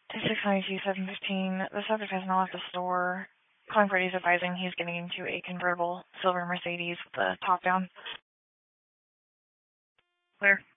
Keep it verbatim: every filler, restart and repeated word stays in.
To six ninety-two, seven fifteen, the subject has now left the store. Calling Freddy's advising he's getting into a convertible silver Mercedes with the top down. Clear.